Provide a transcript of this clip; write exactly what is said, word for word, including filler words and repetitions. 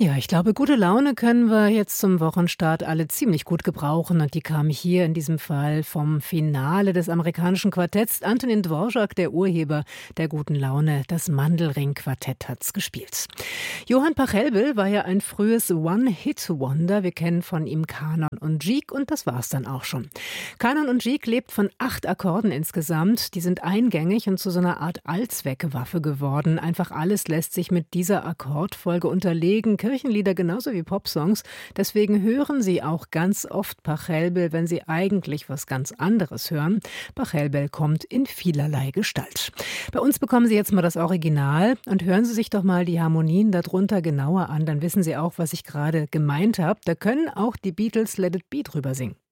Ja, ich glaube, gute Laune können wir jetzt zum Wochenstart alle ziemlich gut gebrauchen. Und die kam hier in diesem Fall vom Finale des amerikanischen Quartetts. Antonin Dvorak, der Urheber der guten Laune, das Mandelring-Quartett hat's gespielt. Johann Pachelbel war ja ein frühes One-Hit-Wonder. Wir kennen von ihm Kanon und Gigue und das war's dann auch schon. Kanon und Gigue lebt von acht Akkorden insgesamt. Die sind eingängig und zu so einer Art Allzweckwaffe geworden. Einfach alles lässt sich mit dieser Akkordfolge unterlegen. Kirchenlieder genauso wie Popsongs. Deswegen hören Sie auch ganz oft Pachelbel, wenn Sie eigentlich was ganz anderes hören. Pachelbel kommt in vielerlei Gestalt. Bei uns bekommen Sie jetzt mal das Original und hören Sie sich doch mal die Harmonien darunter genauer an. Dann wissen Sie auch, was ich gerade gemeint habe. Da können auch die Beatles Let It Be drüber singen.